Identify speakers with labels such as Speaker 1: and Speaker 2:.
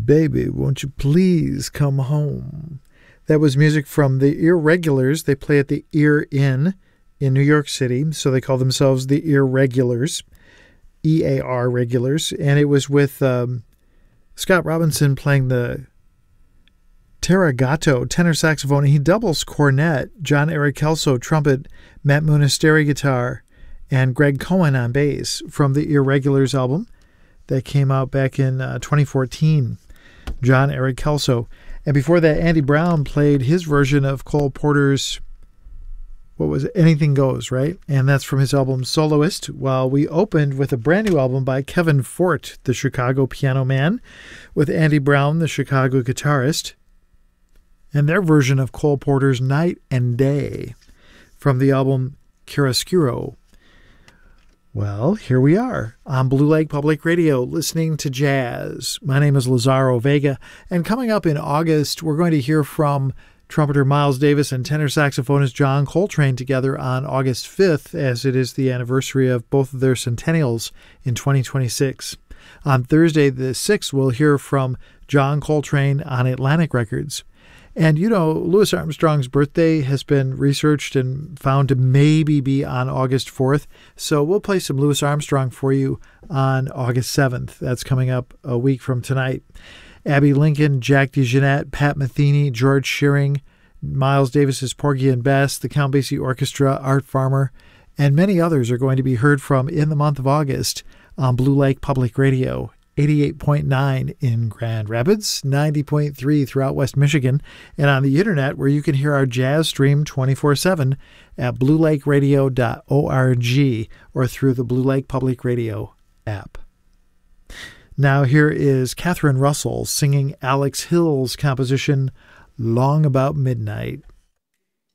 Speaker 1: Baby, won't you please come home? That was music from the Irregulars. They play at the Ear Inn in New York City, so they call themselves the Irregulars, E-A-R Regulars, and it was with Scott Robinson playing the Terragato tenor saxophone. He doubles cornet, John Eric Kelso trumpet, Matt Munisteri guitar, and Greg Cohen on bass from the Irregulars album that came out back in 2014. John Eric Kelso. And before that, Andy Brown played his version of Cole Porter's, what was it? Anything Goes, right? And that's from his album Soloist, while we opened with a brand new album by Kevin Fort, the Chicago piano man, with Andy Brown, the Chicago guitarist, and their version of Cole Porter's Night and Day from the album Chiaroscuro. Well, here we are on Blue Lake Public Radio listening to jazz. My name is Lazaro Vega, and coming up in August, we're going to hear from trumpeter Miles Davis and tenor saxophonist John Coltrane together on August 5th, as it is the anniversary of both of their centennials in 2026. On Thursday the 6th, we'll hear from John Coltrane on Atlantic Records. And, you know, Louis Armstrong's birthday has been researched and found to maybe be on August 4th. So we'll play some Louis Armstrong for you on August 7th. That's coming up a week from tonight. Abby Lincoln, Jack DeJohnette, Pat Metheny, George Shearing, Miles Davis's Porgy and Bess, the Count Basie Orchestra, Art Farmer, and many others are going to be heard from in the month of August on Blue Lake Public Radio. 88.9 in Grand Rapids, 90.3 throughout West Michigan, and on the internet where you can hear our jazz stream 24/7 at bluelakeradio.org or through the Blue Lake Public Radio app. Now here is Catherine Russell singing Alex Hill's composition, Long About Midnight.